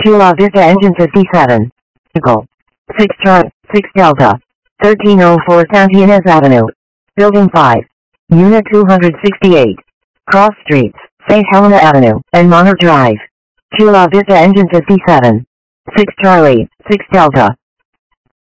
Chula Vista Engine 57. Vehicle. 6 Charlie, 6 Delta. 1304 South Inez Avenue. Building 5. Unit 268. Cross Streets, St. Helena Avenue, and Monarch Drive. Chula Vista Engine 57. 6 Charlie, 6 Delta.